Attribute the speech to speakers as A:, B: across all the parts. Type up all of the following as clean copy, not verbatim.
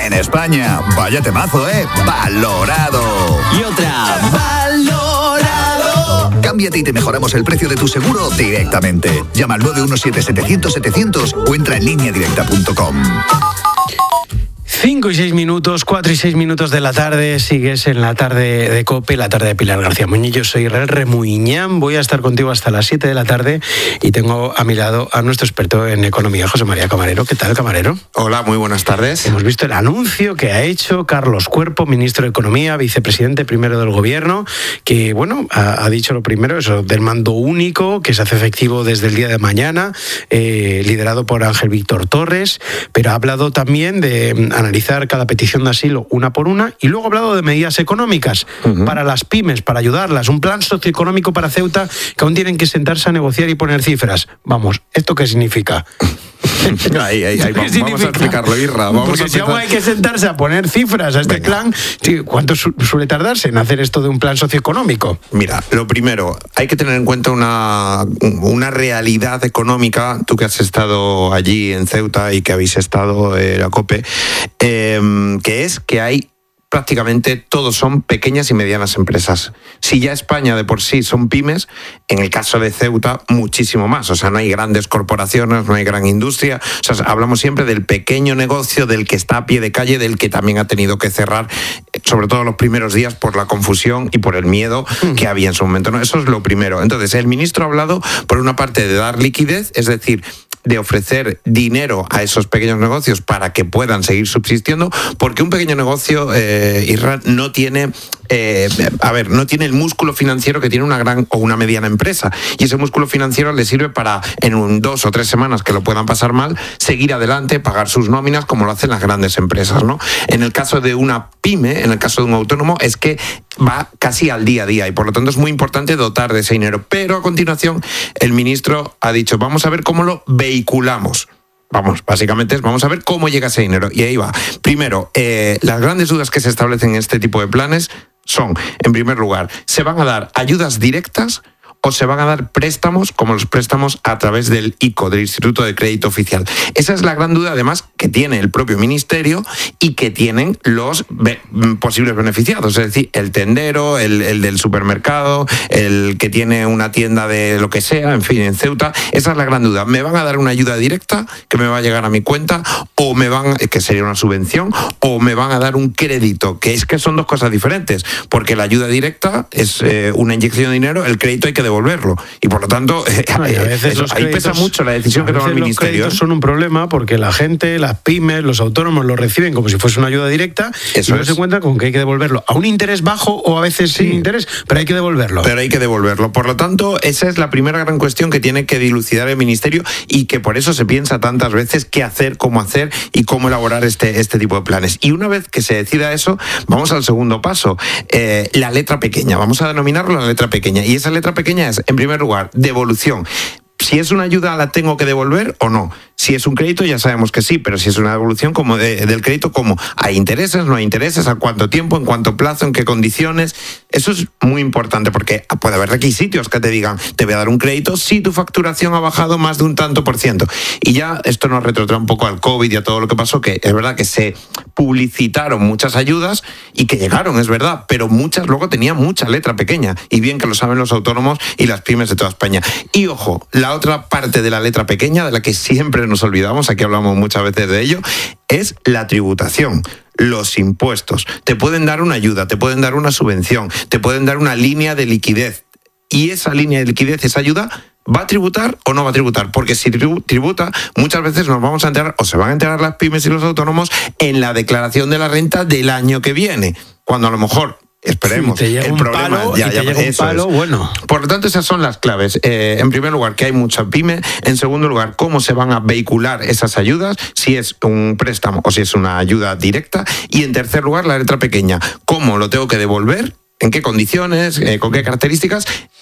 A: En España, vaya temazo, Valorado.
B: Y otra, valorado.
A: Cámbiate y te mejoramos el precio de tu seguro directamente. Llama al 917-700-700 o entra en lineadirecta.com.
C: 5 y 6 minutos, 4 y 6 minutos de la tarde, sigues en la tarde de COPE, la tarde de Pilar García Muñiz. Yo soy Israel Remuñán, voy a estar contigo hasta las 7 de la tarde y tengo a mi lado a nuestro experto en economía, José María Camarero. ¿Qué tal, Camarero?
D: Hola, muy buenas tardes.
C: Hemos visto el anuncio que ha hecho Carlos Cuerpo, ministro de Economía, vicepresidente primero del Gobierno, que, bueno, ha dicho lo primero, eso del mando único, que se hace efectivo desde el día de mañana, liderado por Ángel Víctor Torres, pero ha hablado también de analizar cada petición de asilo una por una y luego ha hablado de medidas económicas para las pymes, para ayudarlas, un plan socioeconómico para Ceuta que aún tienen que sentarse a negociar y poner cifras. Vamos, ¿esto qué significa?
D: Vamos a explicarlo, Irra.
C: Porque si aún hay que sentarse a poner cifras a este plan, ¿cuánto suele tardarse en hacer esto de un plan socioeconómico?
D: Mira, lo primero, hay que tener en cuenta una realidad económica, tú que has estado allí en Ceuta y que habéis estado en la COPE, que es que hay prácticamente todos son pequeñas y medianas empresas. Si ya España de por sí son pymes, en el caso de Ceuta muchísimo más. O sea, no hay grandes corporaciones, no hay gran industria. O sea, hablamos siempre del pequeño negocio, del que está a pie de calle, del que también ha tenido que cerrar, sobre todo los primeros días por la confusión y por el miedo que había en su momento, ¿no? Eso es lo primero. Entonces, el ministro ha hablado, por una parte, de dar liquidez, es decir, de ofrecer dinero a esos pequeños negocios para que puedan seguir subsistiendo, porque un pequeño negocio, Israel, no tiene no tiene el músculo financiero que tiene una gran o una mediana empresa, y ese músculo financiero le sirve para en 2 o 3 semanas que lo puedan pasar mal, seguir adelante, pagar sus nóminas como lo hacen las grandes empresas, ¿no? En el caso de una pyme, en el caso de un autónomo, es que va casi al día a día y por lo tanto es muy importante dotar de ese dinero. Pero a continuación el ministro ha dicho, vamos a ver cómo lo vehiculamos. Básicamente vamos a ver cómo llega ese dinero. Y ahí va. Primero, las grandes dudas que se establecen en este tipo de planes son, en primer lugar, ¿se van a dar ayudas directas o se van a dar préstamos como los préstamos a través del ICO, del Instituto de Crédito Oficial? Esa es la gran duda, además, que tiene el propio ministerio y que tienen los posibles beneficiados, es decir, el tendero, el del supermercado, el que tiene una tienda de lo que sea, en fin, en Ceuta. Esa es la gran duda. ¿Me van a dar una ayuda directa que me va a llegar a mi cuenta, o que sería una subvención, o me van a dar un crédito? Que es que son dos cosas diferentes, porque la ayuda directa es una inyección de dinero, el crédito hay que devolverlo, y por lo tanto ahí pesa mucho la decisión que toma el ministerio.
C: Los créditos son un problema porque la gente, las pymes, los autónomos lo reciben como si fuese una ayuda directa y no se encuentran con que hay que devolverlo a un interés bajo o a veces sin interés, pero hay que devolverlo.
D: Por lo tanto, esa es la primera gran cuestión que tiene que dilucidar el ministerio, y que por eso se piensa tantas veces qué hacer, cómo hacer y cómo elaborar este tipo de planes. Y una vez que se decida eso, vamos al segundo paso, la letra pequeña. Vamos a denominarlo la letra pequeña, y esa letra pequeña es, en primer lugar, devolución. Si es una ayuda, ¿la tengo que devolver o no? Si es un crédito, ya sabemos que sí, pero si es una devolución como del crédito, ¿cómo? ¿Hay intereses, no hay intereses? ¿A cuánto tiempo? ¿En cuánto plazo? ¿En qué condiciones? Eso es muy importante, porque puede haber requisitos que te digan, te voy a dar un crédito si tu facturación ha bajado más de un tanto por ciento. Y ya esto nos retrotrae un poco al COVID y a todo lo que pasó, que es verdad que se publicitaron muchas ayudas y que llegaron, es verdad, pero muchas luego tenían mucha letra pequeña, y bien que lo saben los autónomos y las pymes de toda España. Y ojo, la otra parte de la letra pequeña, de la que siempre nos olvidamos, aquí hablamos muchas veces de ello, es la tributación. Los impuestos. Te pueden dar una ayuda, te pueden dar una subvención, te pueden dar una línea de liquidez. Y esa línea de liquidez, esa ayuda, ¿va a tributar o no va a tributar? Porque si tributa, muchas veces nos vamos a enterar, o se van a enterar las pymes y los autónomos, en la declaración de la renta del año que viene, cuando a lo mejor, esperemos, el problema
C: bueno.
D: Por lo tanto, esas son las claves. En primer lugar, que hay mucha pyme. En segundo lugar, cómo se van a vehicular esas ayudas, si es un préstamo o si es una ayuda directa. Y en tercer lugar, la letra pequeña, cómo lo tengo que devolver, en qué condiciones, con qué características.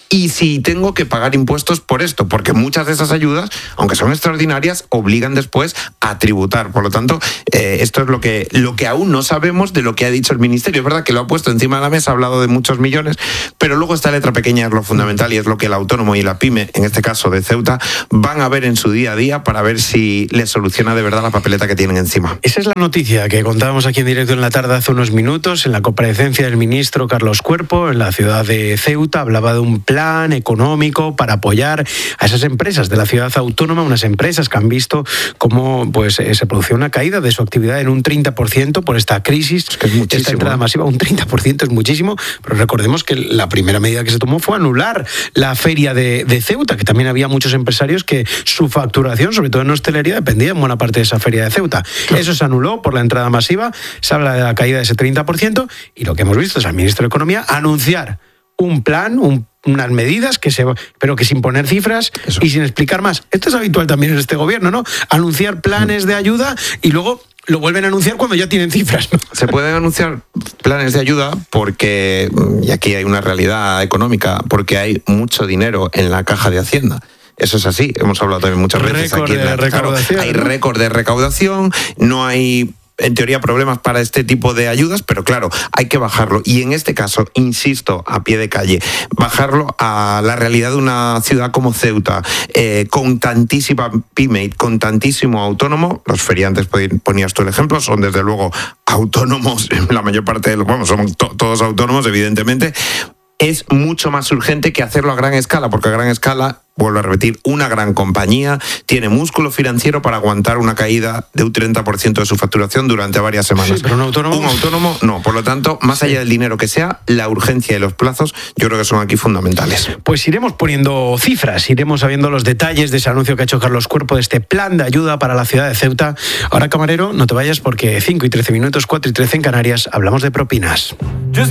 D: y si tengo que pagar impuestos por esto, porque muchas de esas ayudas, aunque son extraordinarias, obligan después a tributar. Por lo tanto, esto es lo que aún no sabemos de lo que ha dicho el Ministerio. Es verdad que lo ha puesto encima de la mesa, ha hablado de muchos millones, pero luego esta letra pequeña es lo fundamental y es lo que el autónomo y la pyme, en este caso de Ceuta, van a ver en su día a día para ver si les soluciona de verdad la papeleta que tienen encima.
C: Esa es la noticia que contábamos aquí en directo en la tarde hace unos minutos, en la comparecencia del ministro Carlos Cuerpo en la ciudad de Ceuta. Hablaba de un plan económico para apoyar a esas empresas de la ciudad autónoma, unas empresas que han visto cómo pues, se producía una caída de su actividad en un 30% por esta crisis, esta entrada masiva. Un 30% es muchísimo, pero recordemos que la primera medida que se tomó fue anular la feria de Ceuta, que también había muchos empresarios que su facturación, sobre todo en hostelería, dependía en buena parte de esa feria de Ceuta. Claro. Eso se anuló por la entrada masiva, se habla de la caída de ese 30%, y lo que hemos visto es al ministro de Economía anunciar un plan, unas medidas, pero que sin poner cifras y sin explicar más. Esto es habitual también en este gobierno, ¿no? Anunciar planes de ayuda y luego lo vuelven a anunciar cuando ya tienen cifras, ¿no?
D: Se pueden anunciar planes de ayuda porque, y aquí hay una realidad económica, porque hay mucho dinero en la caja de Hacienda. Eso es así, hemos hablado también muchas veces aquí en la recaudación. Hay récord de recaudación, no hay en teoría problemas para este tipo de ayudas, pero claro, hay que bajarlo. Y en este caso, insisto, a pie de calle, bajarlo a la realidad de una ciudad como Ceuta, con tantísima pyme, con tantísimo autónomo. Los feriantes, ponías tú el ejemplo, son desde luego autónomos, la mayor parte de los, son todos autónomos, evidentemente. Es mucho más urgente que hacerlo a gran escala, porque a gran escala, vuelvo a repetir, una gran compañía tiene músculo financiero para aguantar una caída de un 30% de su facturación durante varias semanas.
C: Sí, pero un
D: autónomo no. Por lo tanto, más allá del dinero que sea, la urgencia y los plazos yo creo que son aquí fundamentales.
C: Pues iremos poniendo cifras, iremos sabiendo los detalles de ese anuncio que ha hecho Carlos Cuerpo de este plan de ayuda para la ciudad de Ceuta. Ahora, camarero, no te vayas porque 5 y 13 minutos, 4 y 13 en Canarias, hablamos de propinas.